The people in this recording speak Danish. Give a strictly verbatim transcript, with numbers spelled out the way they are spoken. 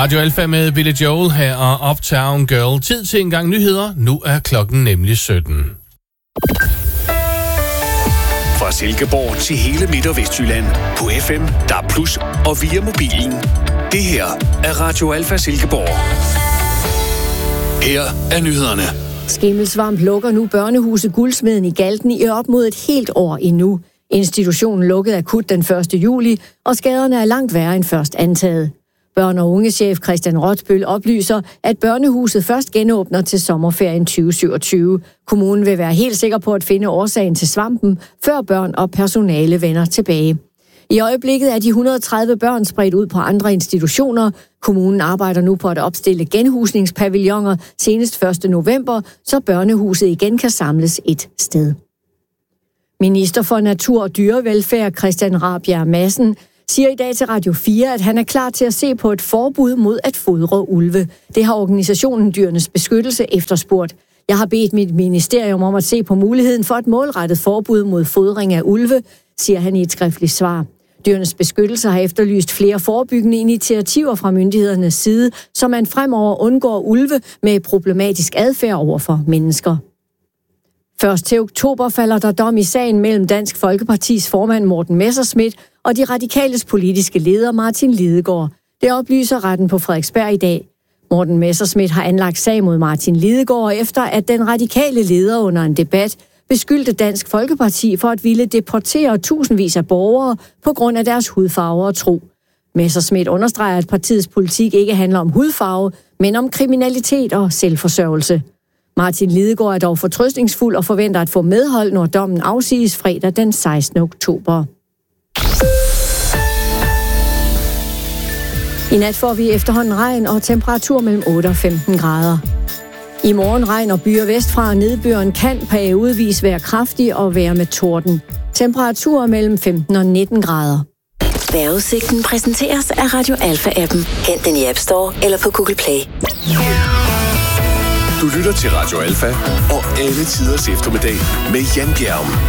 Radio Alfa med Billy Joel her og Uptown Girl. Tid til en gang nyheder. Nu er klokken nemlig sytten. Fra Silkeborg til hele Midt- og Vestjylland på F M, D A B plus, og via mobilen. Det her er Radio Alfa Silkeborg. Her er nyhederne. Skimmelsvamp lukker nu børnehuset Guldsmeden i Galten i op mod et helt år endnu. Institutionen lukkede akut den første juli, og skaderne er langt værre end først antaget. Børn- og ungechef Christian Rothbøl oplyser, at børnehuset først genåbner til sommerferien tyve syvogtyve. Kommunen vil være helt sikker på at finde årsagen til svampen, før børn og personale vender tilbage. I øjeblikket er de et hundrede og tredive børn spredt ud på andre institutioner. Kommunen arbejder nu på at opstille genhusningspavilloner senest første november, så børnehuset igen kan samles et sted. Minister for Natur og Dyrevelfærd Christian Rabjerg Madsen siger i dag til Radio fire, at han er klar til at se på et forbud mod at fodre ulve. Det har organisationen Dyrenes Beskyttelse efterspurgt. Jeg har bedt mit ministerium om at se på muligheden for et målrettet forbud mod fodring af ulve, siger han i et skriftligt svar. Dyrenes Beskyttelse har efterlyst flere forebyggende initiativer fra myndighedernes side, så man fremover undgår ulve med problematisk adfærd over for mennesker. Først til oktober falder der dom i sagen mellem Dansk Folkepartis formand Morten Messerschmidt og de radikales politiske leder Martin Lidegaard. Det oplyser retten på Frederiksberg i dag. Morten Messerschmidt har anlagt sag mod Martin Lidegaard efter, at den radikale leder under en debat beskyldte Dansk Folkeparti for at ville deportere tusindvis af borgere på grund af deres hudfarve og tro. Messerschmidt understreger, at partiets politik ikke handler om hudfarve, men om kriminalitet og selvforsørgelse. Martin Lidegaard er dog fortrøstningsfuld og forventer at få medhold, når dommen afsiges fredag den sekstende oktober. I nat får vi efterhånden regn og temperatur mellem otte og femten grader. I morgen regn og byer vestfra, og nedbøren kan periodevis være kraftig og være med torden. Temperaturer mellem femten og nitten grader. Vejrudsigten præsenteres af Radio Alfa-appen. Hent den i App Store eller på Google Play. Du lytter til Radio Alfa og alle tiders eftermiddag med Jan Bjerg.